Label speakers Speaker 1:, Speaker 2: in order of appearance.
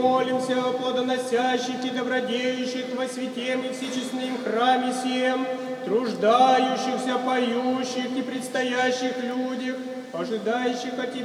Speaker 1: Молимся о плодоносящих и добродеющих во святем и всечестным храме сем, труждающихся, поющих и предстоящих людях, ожидающих от Тебя